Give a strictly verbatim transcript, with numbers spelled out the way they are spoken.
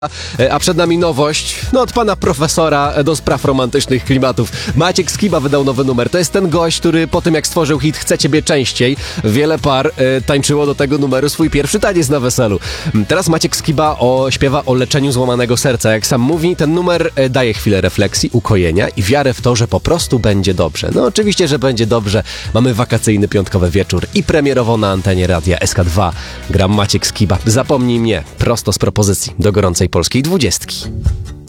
A przed nami nowość, no od pana profesora do spraw romantycznych klimatów. Maciek Skiba wydał nowy numer. To jest ten gość, który po tym jak stworzył hit Chcę Ciebie Częściej, wiele par e, tańczyło do tego numeru swój pierwszy taniec na weselu. Teraz Maciek Skiba o, śpiewa o leczeniu złamanego serca. Jak sam mówi, ten numer e, daje chwilę refleksji, ukojenia i wiarę w to, że po prostu będzie dobrze. No oczywiście, że będzie dobrze. Mamy wakacyjny piątkowy wieczór i premierowo na antenie radia S K dwa. Gram Maciek Skiba. Zapomnij mnie. Prosto z propozycji do gorącej polskiej dwudziestki.